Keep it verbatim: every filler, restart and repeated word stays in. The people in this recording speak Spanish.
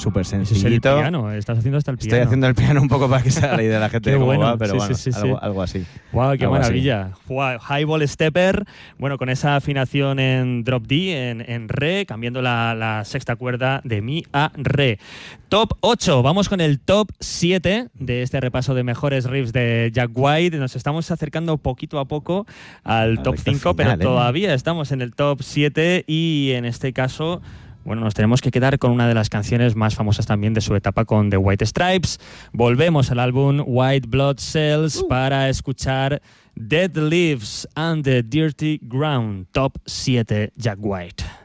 súper Ese es el sencillito. piano, estás haciendo hasta el piano. Estoy haciendo el piano un poco para que se haga la idea de la gente Qué de cómo bueno. va, pero Sí, bueno, sí, sí, algo, sí. algo así. ¡Wow! ¡Qué Algo maravilla! Wow, Highball Stepper, bueno, con esa afinación en drop D, en, en re, cambiando la, la sexta cuerda de mi a re. Top ocho, vamos con el top siete de este repaso de mejores riffs de Jack White. Nos estamos acercando poquito a poco al La top recta cinco, final, pero ¿eh? todavía estamos en el top siete y en este caso... Bueno, nos tenemos que quedar con una de las canciones más famosas también de su etapa con The White Stripes. Volvemos al álbum White Blood Cells uh. para escuchar Dead Leaves and the Dirty Ground, top siete, Jack White.